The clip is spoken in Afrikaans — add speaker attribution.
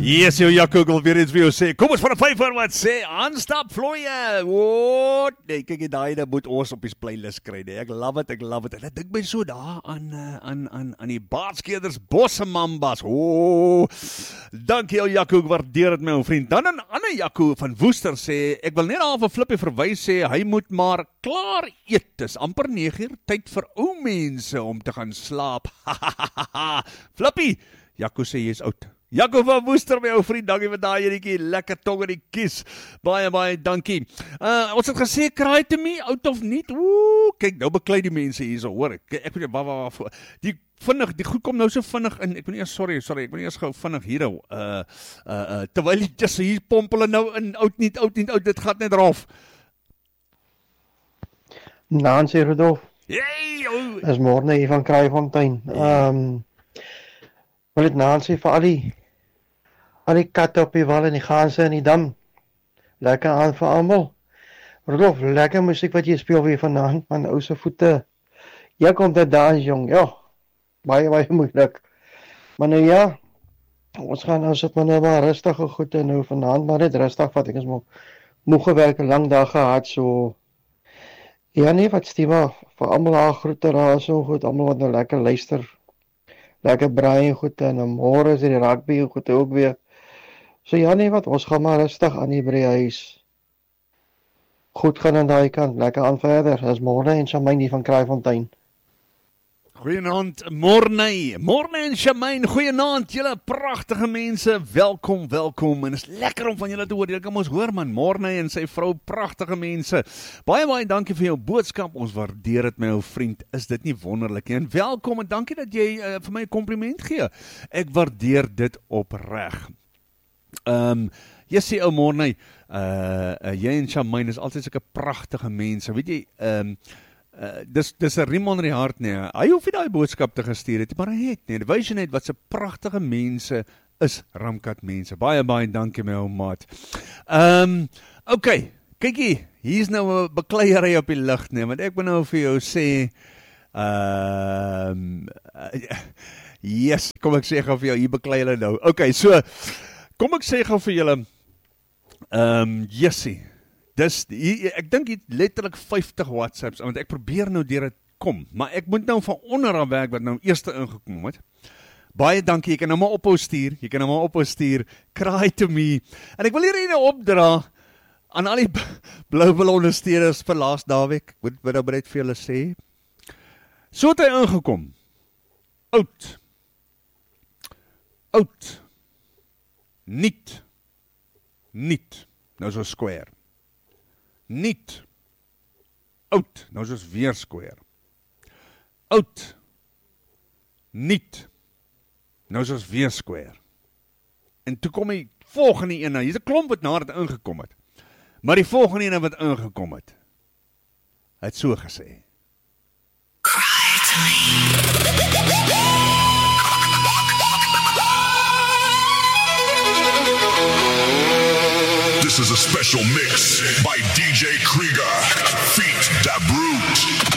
Speaker 1: Yes, jou Jaco, ek wil weer iets vir jou sê. Kom ons van 'n 5 wat sê, aanstap vloeie. Wat? Nee, kyk jy daai moet ons op die playlist kry, nee. Ek love it. En ek dink my so daar aan die Baardskeerders Bosse Mambas. Dankie jou Jaco, ek waardeer dit my ou vriend. Dan 'n ander Jaco van Woester sê, ek wil net al vir Flippie verwys sê, hy moet maar klaar eet. Dis amper 9:00, tyd vir ou mense om te gaan slaap. Flippie, Jaco sê jy is oud. Jaco van Woester, my ou vriend, dankie vir daai enetjie, lekker tong in die kies. Baie dankie. Ons het gesê, kraai te me, oud of nie. Kyk, nou beklei die mense hier so, hoor. Ek weet jy, die goed kom nou so vinnig in. Ek moet nie eers, sorry, ek moet nie eers gou vinnig hier hou. Terwyl die tussen hier pompel en nou in oud, dit gaat net rof.
Speaker 2: Nancy Rudolf.
Speaker 1: Hey,
Speaker 2: is môre hier van Kraaifontein. Wil dit Nancy vir al die katte op die wal en die ganse in die dam. Lekker aan vir almal. Rudolf, lekker musiek wat jy speel weer vanaand, man, ou se voete. Jy kom te dans, jong. Ja. Baie moeilik. Maar nou ja, ons gaan nou sit maar nou maar rustige goed en nou vanaand maar net rustig vat. Ek is moeg gewerk, 'n lang dag gehad, so ja nee, wat Stewa, vir almal daar groete daar, so goed, almal wat nou lekker luister. Lekker braai en goed, en môre is die rugby en goed ook weer. So ja nee, wat, ons gaan maar rustig aan die by die huis. Goed gaan aan daai kant, lekker aan verder. Dis môre en Shamaine hier van Kraaifontein.
Speaker 1: Goeienaand, Morne en Shamaine, goeienaand, julle pragtige mense, welkom, en is lekker om van julle te hoor, julle kan ons hoor man, Morne en sy vrou, pragtige mense, baie dankie vir jou boodskap, ons waardeer dit my ou vriend, is dit nie wonderlik nie, en welkom, en dankie dat jy vir my 'n kompliment gee, ek waardeer dit opreg. Jy sê ou Morne, jy en Shamaine is altyd sulke pragtige mense, weet jy, dis 'n riem onder die hart, nee. Hy hoef nie daai boodskap te gestuur het, maar hy het, nee. Wys jy net wat se pragtige mense is Ramkat mense. Baie dankie my ou maat. Okay, kykie, hier's nou 'n bekleierery op die lug, nee, want ek wil nou vir jou sê, yes, kom ek sê gou vir jou, hier beklei hulle nou. Okay, so, kom ek sê gou vir julle, Jessie, ek dink jy letterlik 50 WhatsApps, want ek probeer nou deur dit kom, maar ek moet nou van onderaan werk wat nou eerste ingekom het. Baie dankie, jy kan nou maar ophou stuur, cry to me, en ek wil hier nou opdra aan al die blauwbal ondersteuners vir laas naweek, ek moet nou net vir julle sê, so het hy ingekom, oud, niet, nou so square, niet, oud, nou soos weer square, oud, niet, nou soos weer square, en toe kom die volgende ene, hier is 'n klomp wat na dit ingekom het, maar die volgende ene wat ingekom het so gesê, cry to me.
Speaker 3: This is a special mix by DJ Krieger,